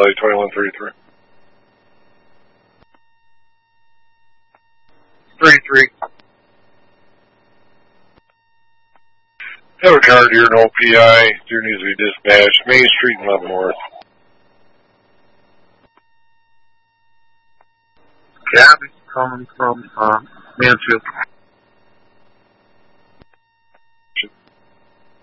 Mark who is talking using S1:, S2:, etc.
S1: Valley 2133. 33. Have a car here, no PI. There needs to be dispatched. Main Street and Leavenworth.
S2: Gabby calling from Mansfield.